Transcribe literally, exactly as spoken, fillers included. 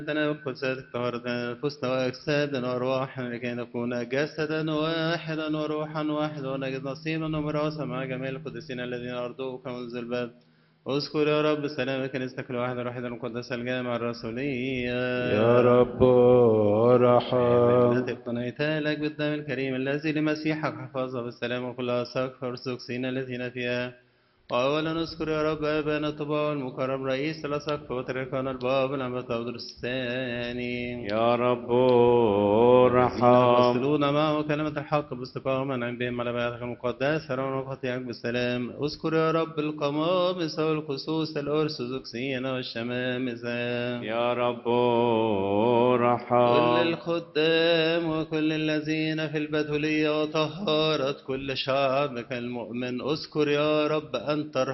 قدساتك طهرتنا نفوسنا وأجسادنا وأرواحنا لكي نكون جسدا واحدا وروحا واحدا ونجد نصيبا وميراثا مع جميع القديسين الذين أرضوك منذ البدء. اذكر يا رب سلام كنيستك الواحدة الوحيدة المقدسة الجامعة الرسولية يا رب ارحم. التي اقتنيتها لك بالدم الكريم الذي لمسيحك حفظها بالسلام وكل أساك فارزقسين الذين فيها. وأولا نذكر يا رب أبانا الطباع المكرم رئيس الأساقفة وتركان الباب الأنبا تودرس الثاني يا رب الذين ارحم. يفصلون معه كلمة الحق باستقامة نعم بهم على بياتك المقدسة رون وفتيك بالسلام. اذكر يا رب القمامس والخصوص الأرثوذكسيين والشمامسة يا رب كل ارحم. الخدام وكل الذين في البتولية وطهارة كل شعبك المؤمن. اذكر يا رب أن ترحم